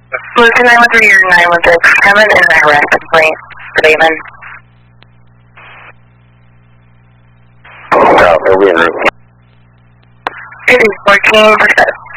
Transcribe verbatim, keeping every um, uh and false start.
Lucy nine one three or nine one six, have an internet arrest complaint for Damon. No, he'll be in room. It is fourteen percent.